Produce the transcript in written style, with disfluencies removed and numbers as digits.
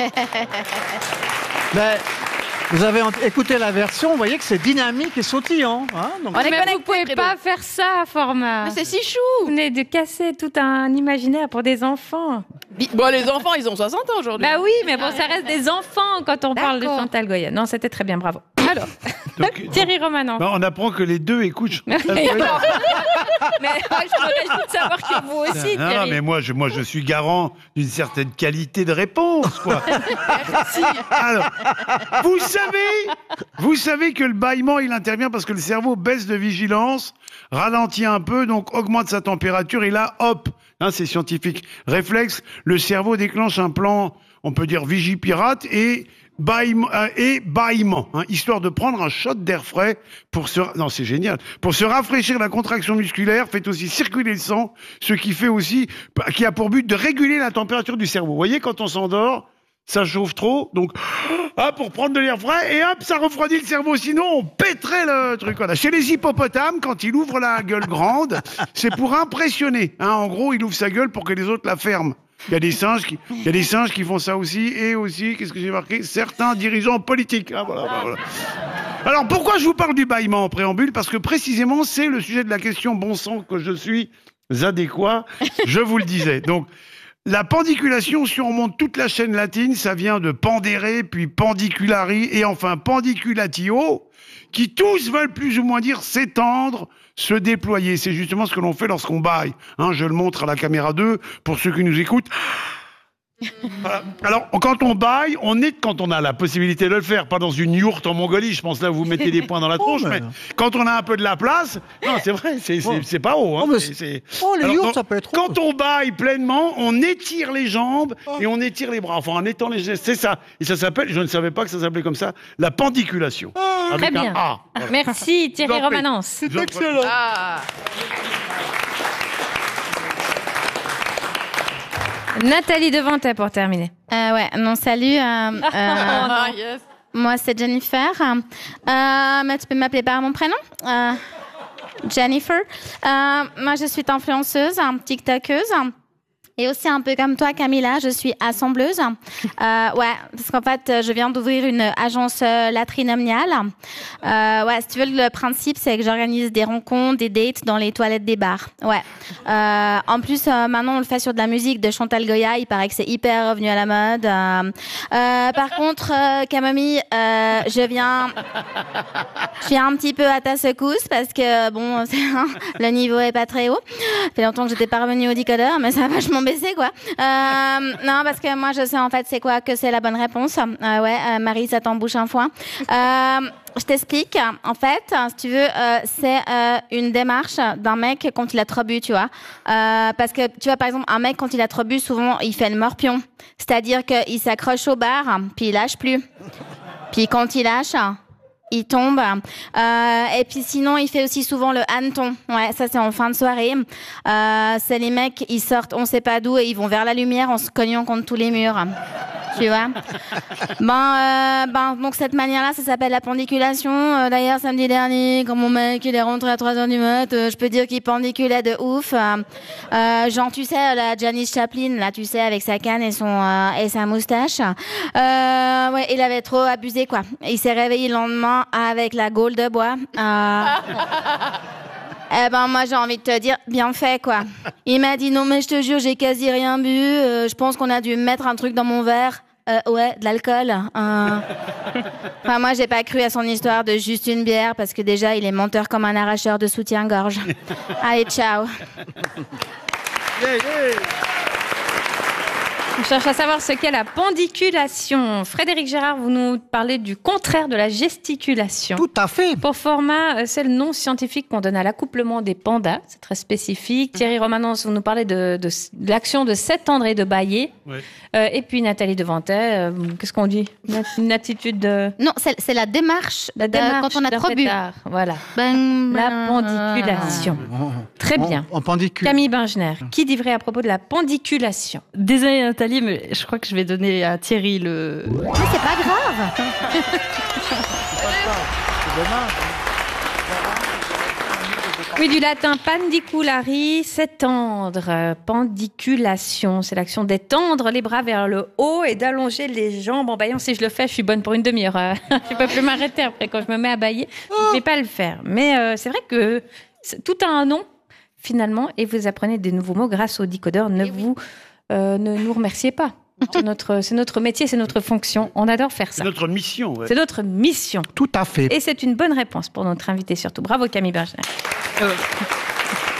Ben, vous avez écouté la version, vous voyez que c'est dynamique et sautillant. Hein, donc... Mais vous ne pouvez pas faire ça, Format. Mais c'est si chou. Vous venez de casser tout un imaginaire pour des enfants. Bon, les enfants, ils ont 60 ans aujourd'hui. Bah oui, mais bon, ça reste des enfants quand on parle de Chantal Goya. Non, c'était très bien, bravo. Alors, Thierry Romanov. Ben, on apprend que les deux écoutent Chantal Goya. Mais je me réjouis de savoir que vous aussi, Non, Thierry. mais moi, je suis garant d'une certaine qualité de réponse, quoi. Alors, vous savez que le bâillement, il intervient parce que le cerveau baisse de vigilance, ralentit un peu, donc augmente sa température, et là, hop, hein, c'est scientifique, réflexe, le cerveau déclenche un plan, on peut dire vigipirate, et bâillement, hein, histoire de prendre un shot d'air frais pour c'est génial. Pour se rafraîchir, la contraction musculaire fait aussi circuler le sang, ce qui a pour but de réguler la température du cerveau. Vous voyez, quand on s'endort, ça chauffe trop, donc pour prendre de l'air frais, et hop, ça refroidit le cerveau, sinon on pèterait le truc. Voilà. Chez les hippopotames, quand il ouvre la gueule grande, c'est pour impressionner. Hein, en gros, il ouvre sa gueule pour que les autres la ferment. Il y a des singes qui font ça aussi, et aussi, qu'est-ce que j'ai marqué ? Certains dirigeants politiques. Ah, voilà. Alors, pourquoi je vous parle du bâillement en préambule ? Parce que précisément, c'est le sujet de la question bon sang que je suis adéquat, je vous le disais. Donc, la pendiculation, si on remonte toute la chaîne latine, ça vient de pendere, puis pendiculari, et enfin pendiculatio, qui tous veulent plus ou moins dire s'étendre, se déployer. C'est justement ce que l'on fait lorsqu'on bâille. Hein, je le montre à la caméra 2, pour ceux qui nous écoutent. Voilà. Alors, quand on bâille, quand on a la possibilité de le faire, pas dans une yourte en Mongolie, je pense là vous mettez des points dans la tronche, mais quand on a un peu de la place, non, c'est vrai, c'est pas haut. Hein, les yourtes, ça peut être haut. Quand on bâille pleinement, on étire les jambes et on étire les bras. Enfin, en étant les gestes, c'est ça. Et ça s'appelle, je ne savais pas que ça s'appelait comme ça, la pendiculation. Très bien. Voilà. Merci Thierry Romanov. C'est excellent. Nathalie Devantet pour terminer. Salut. Yes. Moi, c'est Jennifer. Mais tu peux m'appeler par mon prénom Jennifer. Moi, je suis influenceuse, TikTokeuse. Et aussi un peu comme toi, Camilla, je suis assembleuse. Parce qu'en fait, je viens d'ouvrir une agence latrinomiale. Si tu veux, le principe, c'est que j'organise des rencontres, des dates dans les toilettes des bars. En plus, maintenant, on le fait sur de la musique de Chantal Goya. Il paraît que c'est hyper revenu à la mode. Par contre, Camomille, je viens un petit peu à ta secousse parce que, bon, le niveau est pas très haut. Ça fait longtemps que j'étais pas revenue au décodeur, mais ça a vachement baissé, quoi. Non, parce que moi, je sais en fait c'est quoi que c'est la bonne réponse. Marie, ça t'embouche un foin. Je t'explique. En fait, si tu veux, c'est une démarche d'un mec quand il a trop bu, tu vois. Parce que, tu vois, par exemple, un mec quand il a trop bu, souvent, il fait le morpion. C'est-à-dire qu'il s'accroche au bar, puis il lâche plus. Puis quand il lâche, il tombe. Et puis sinon, il fait aussi souvent le hanneton. Ça c'est en fin de soirée. C'est les mecs, ils sortent, on sait pas d'où, et ils vont vers la lumière en se cognant contre tous les murs. Tu vois. Donc cette manière-là, ça s'appelle la pendiculation. D'ailleurs, samedi dernier, quand mon mec il est rentré à 3h du mat, je peux dire qu'il pendiculait de ouf. Genre, tu sais, la Janis Joplin, là, tu sais, avec sa canne et sa moustache. Il avait trop abusé, quoi. Il s'est réveillé le lendemain avec la gaule de bois. Moi, j'ai envie de te dire, bien fait, quoi. Il m'a dit, non, mais je te jure, j'ai quasi rien bu. Je pense qu'on a dû mettre un truc dans mon verre. De l'alcool. Moi, j'ai pas cru à son histoire de juste une bière parce que déjà, il est menteur comme un arracheur de soutien-gorge. Allez, ciao. On cherche à savoir ce qu'est la pendiculation. Frédéric Gérard, vous nous parlez du contraire de la gesticulation. Tout à fait. Pour Format, c'est le nom scientifique qu'on donne à l'accouplement des pandas. C'est très spécifique. Thierry Romanov, vous nous parlez de l'action de s'étendre et de bâiller. Oui. Et puis Nathalie Devantet, qu'est-ce qu'on dit ? Une attitude de... Non, c'est la démarche. Quand on a trop bu. Voilà. La pendiculation. Très bien. En pendicule. Camille Bengener, qui dit vrai à propos de la pendiculation ? Désolée Nathalie, mais je crois que je vais donner à Thierry le... Mais c'est pas grave. C'est dommage. Oui, du latin pandiculari, s'étendre. Pandiculation, c'est l'action d'étendre les bras vers le haut et d'allonger les jambes en baillant. Si je le fais, je suis bonne pour une demi-heure. Je peux plus m'arrêter après quand je me mets à bailler. Je ne vais pas le faire. Mais c'est vrai que tout a un nom, finalement, et vous apprenez des nouveaux mots grâce au décodeur. Ne nous remerciez pas. C'est notre métier, c'est notre fonction. On adore faire ça. C'est notre mission. Ouais. C'est notre mission. Tout à fait. Et c'est une bonne réponse pour notre invité surtout. Bravo Camille Bergner.